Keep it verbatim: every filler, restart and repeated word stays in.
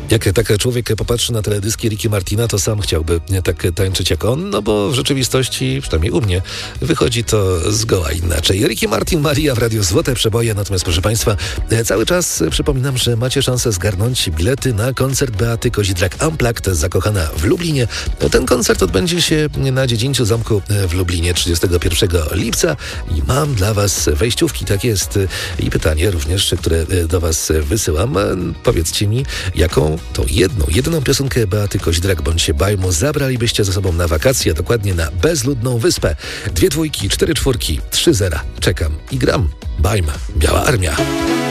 Jak tak człowiek popatrzy na teledyski Ricky Martina, to sam chciałby tak tańczyć jak on, no bo w rzeczywistości, przynajmniej u mnie, wychodzi to zgoła inaczej. Ricky Martin, Maria w Radiu Złote Przeboje, natomiast proszę Państwa, cały czas przypominam, że macie szansę zgarnąć bilety na koncert Beaty Kozidrak Unplugged, Zakochana w Lublinie. Ten koncert odbędzie się na Dziedzińcu Zamku w Lublinie trzydziestego pierwszego lipca i mam dla Was wejściówki, tak jest. I pytanie również, które do Was wysyłam. Powiedzcie mi, jaką tą jedną, jedyną piosenkę Beaty Kozidrak bądź Bajmu zabralibyście ze sobą na wakacje, dokładnie na bezludną wyspę. Dwie dwójki, cztery czwórki, trzy zera. Czekam i gram. Bajm, Biała Armia.